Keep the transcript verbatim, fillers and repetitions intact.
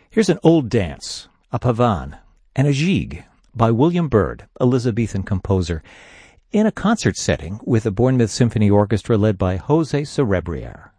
Here's an old dance, a pavane, and a gigue by William Byrd, Elizabethan composer, in a concert setting with the Bournemouth Symphony Orchestra led by Jose Cerebriere.